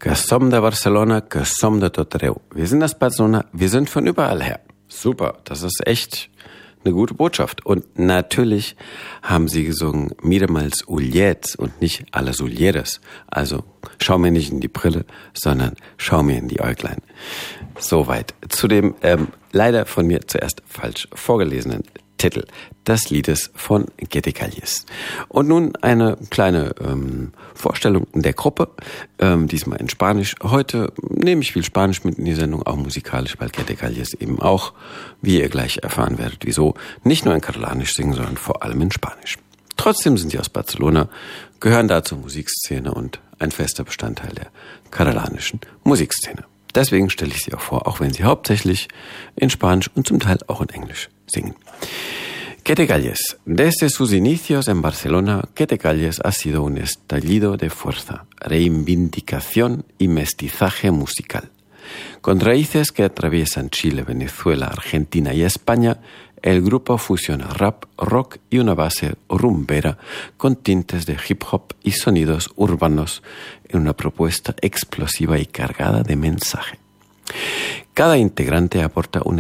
que som de Barcelona, que som de tot arreu. Wir sind aus Barcelona, wir sind von überall her. Super, das ist echt eine gute Botschaft. Und natürlich haben sie gesungen Mira'm'ls ullets und nicht a les ulleres. Also schau mir nicht in die Brille, sondern schau mir in die Äuglein. Soweit zu dem leider von mir zuerst falsch vorgelesenen Titel des Liedes von Guettecalles. Und nun eine kleine Vorstellung der Gruppe, diesmal in Spanisch. Heute nehme ich viel Spanisch mit in die Sendung, auch musikalisch, weil Guettecalles eben auch, wie ihr gleich erfahren werdet, wieso, nicht nur in Katalanisch singen, sondern vor allem in Spanisch. Trotzdem sind sie aus Barcelona, gehören da zur Musikszene und ein fester Bestandteil der katalanischen Musikszene. Deswegen stelle ich sie auch vor, auch wenn sie hauptsächlich in Spanisch und zum Teil auch in Englisch singen. Guettecalles. Desde sus inicios en Barcelona, Guettecalles ha sido un estallido de fuerza, reivindicación y mestizaje musical. Con raíces que atraviesan Chile, Venezuela, Argentina y España, el grupo fusiona rap, rock y una base rumbera con tintes de hip hop y sonidos urbanos en una propuesta explosiva y cargada de mensaje. Cada integrante aporta un